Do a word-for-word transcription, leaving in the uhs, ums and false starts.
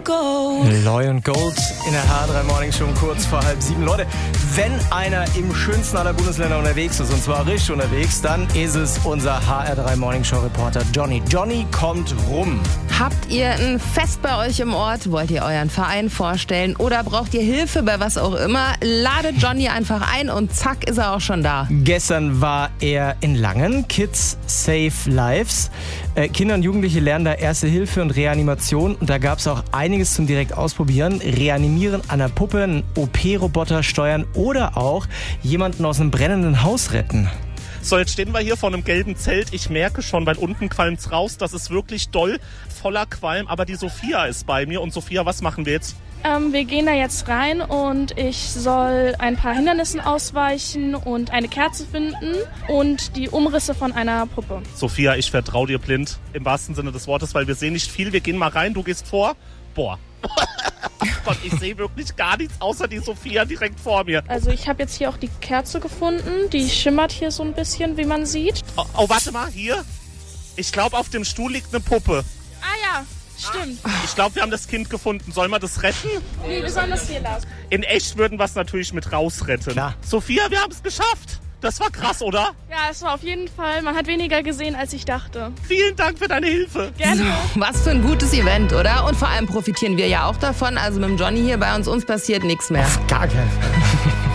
Loy und Gold in der H drei Morning Show kurz vor halb sieben. Leute, wenn einer im schönsten aller Bundesländer unterwegs ist, und zwar richtig unterwegs, dann ist es unser H R drei Morning Show Reporter Johnny. Johnny kommt rum. Habt ihr ein Fest bei euch im Ort? Wollt ihr euren Verein vorstellen? Oder braucht ihr Hilfe bei was auch immer? Ladet Johnny einfach ein und zack ist er auch schon da. Gestern war er in Langen. Kids Save Lives. Äh, Kinder und Jugendliche lernen da Erste Hilfe und Reanimation. Und da gab es auch einiges zum direkt ausprobieren. Reanimieren an der Puppe, einen O P-Roboter steuern oder auch jemanden aus einem brennenden Haus retten. So, jetzt stehen wir hier vor einem gelben Zelt. Ich merke schon, weil unten qualmt's raus. Das ist wirklich doll, voller Qualm. Aber die Sophia ist bei mir. Und Sophia, was machen wir jetzt? Ähm, wir gehen da jetzt rein und ich soll ein paar Hindernissen ausweichen und eine Kerze finden und die Umrisse von einer Puppe. Sophia, ich vertraue dir blind, im wahrsten Sinne des Wortes, weil wir sehen nicht viel. Wir gehen mal rein, du gehst vor. Boah. Gott, ich sehe wirklich gar nichts, außer die Sophia direkt vor mir. Also ich habe jetzt hier auch die Kerze gefunden. Die schimmert hier so ein bisschen, wie man sieht. Oh, oh warte mal, hier. Ich glaube, auf dem Stuhl liegt eine Puppe. Ah ja. Stimmt. Ich glaube, wir haben das Kind gefunden. Sollen wir das retten? Nee, wir sollen das hier lassen. In echt würden wir es natürlich mit rausretten. Klar. Sophia, wir haben es geschafft. Das war krass, oder? Ja, es war auf jeden Fall, man hat weniger gesehen, als ich dachte. Vielen Dank für deine Hilfe. Gerne. So, was für ein gutes Event, oder? Und vor allem profitieren wir ja auch davon. Also mit dem Johnny hier bei uns, uns passiert nichts mehr. Gar kein Fall.